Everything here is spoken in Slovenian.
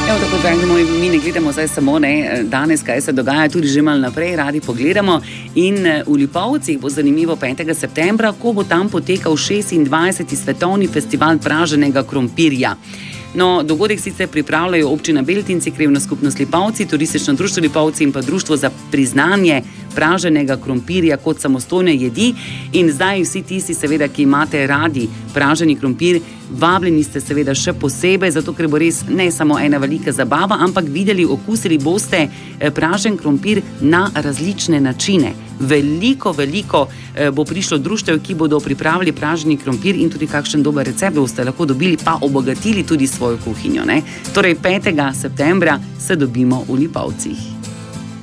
Evo, tako, dragi moji, mi ne gledamo zdaj samo danes, kaj se dogaja, tudi že malo naprej, radi pogledamo. In v Lipovcih bo zanimivo 5. septembra, ko bo tam potekal 26. svetovni festival praženega krompirja. No, dogodek sicer pripravljajo občina Beltinci, Krajevna skupnost Lipovci, Turistično društvo Lipovci in pa Društvo za priznanje praženega krompirja kot samostojne jedi. In zdaj vsi tisti, seveda, ki imate radi praženi krompir, vabljeni ste seveda še posebej, zato ker bo res ne samo ena velika zabava, ampak videli, okusili boste pražen krompir na različne načine. Veliko bo prišlo društev, ki bodo pripravili praženi krompir in tudi kakšen dober recept boste lahko dobili, pa obogatili tudi svojo kuhinjo. Torej 5. septembra se dobimo v Lipovcih.